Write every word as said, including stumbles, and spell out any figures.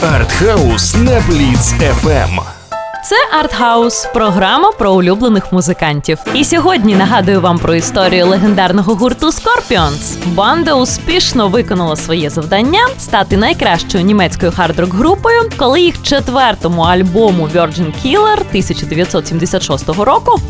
Артхаус на Бліц еф ем. Це Артхаус – програма про улюблених музикантів. І сьогодні нагадую вам про історію легендарного гурту Scorpions. Банда успішно виконала своє завдання – стати найкращою німецькою хард-рок-групою, коли їх четвертому альбому Virgin Killer тисяча дев'ятсот сімдесят шостого року